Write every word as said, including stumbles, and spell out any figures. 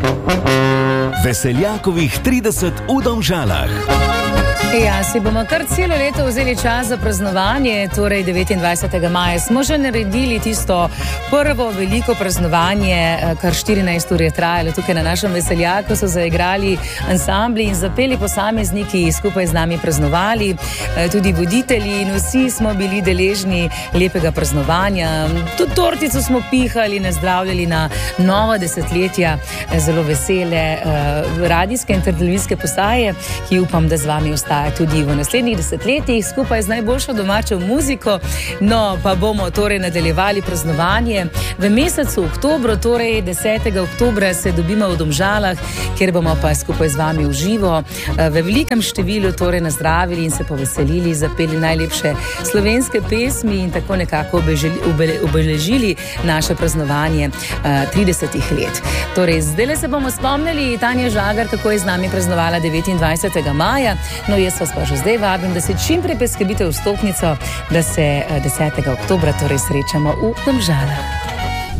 Veseljakovih trideset v Domžalah. Ja, si bomo kar celo leto vzeli čas za praznovanje, torej devetindvajsetega maja smo že naredili tisto prvo veliko praznovanje, kar štirinajst ur je trajalo. Tukaj na našem Veseljaku so zaigrali ansambli in zapeli posamezniki, skupaj z nami praznovali, tudi voditelji, in vsi smo bili deležni lepega praznovanja. Tudi tortico smo pihali, nazdravljali na nova desetletja, zelo vesele radijske in televizijske postaje, ki upam, da z vami ostaja tudi v naslednjih desetletjih, skupaj z najboljšo domačo muziko. No, pa bomo torej nadaljevali praznovanje. V mesecu oktobru, torej desetega oktobra, se dobimo v Domžalah, kjer bomo pa skupaj z vami v živo, v velikem številu torej nazdravili in se poveselili, zapeli najlepše slovenske pesmi in tako nekako obeležili naše praznovanje tridesetih let. Torej, zdaj se bomo spomnili Tanja Žagar, kako je z nami praznovala devetindvajsetega maja. No, jaz vas pa že zdaj vabim, da se čim prej priskrbite vstopnico, da se desetega oktobra torej srečamo v Domžalah.